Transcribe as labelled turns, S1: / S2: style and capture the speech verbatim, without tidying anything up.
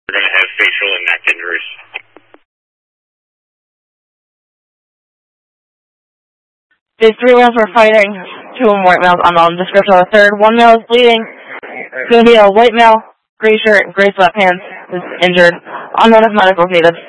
S1: We're going to have facial and neck injuries.
S2: These three males were fighting. Two of them white males, unknown description of the third. One male is bleeding. It's going to be a white male, gray shirt, gray sweatpants, is injured. Unknown if medical is needed.